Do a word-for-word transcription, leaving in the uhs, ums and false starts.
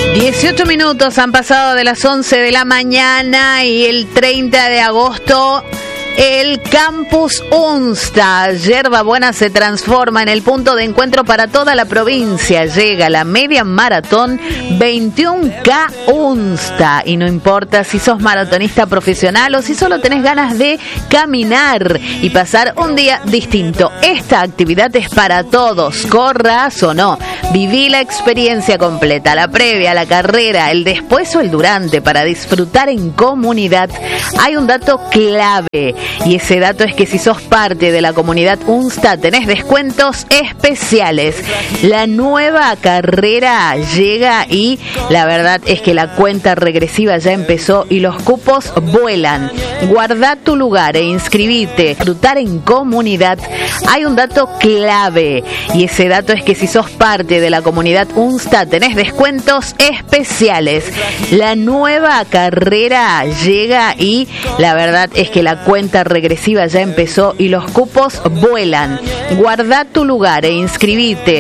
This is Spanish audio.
dieciocho minutos han pasado de las once de la mañana y el treinta de agosto el Campus Unsta, Yerba Buena, se transforma en el punto de encuentro para toda la provincia. Llega la media maratón veintiuno K Unsta y no importa si sos maratonista profesional o si solo tenés ganas de caminar y pasar un día distinto. Esta actividad es para todos, corras o no. Viví la experiencia completa, la previa, la carrera, el después o el durante, para disfrutar en comunidad. Hay un dato clave. Y ese dato es que si sos parte de la comunidad Unsta tenés descuentos especiales. La nueva carrera llega y la verdad es que la cuenta regresiva ya empezó y los cupos vuelan. Guardá tu lugar e inscribite. Disfrutar en comunidad. Hay un dato clave y ese dato es que si sos parte de la comunidad Unsta tenés descuentos especiales. La nueva carrera llega y la verdad es que la cuenta regresiva ya empezó y los cupos vuelan. Guardá tu lugar e inscribite.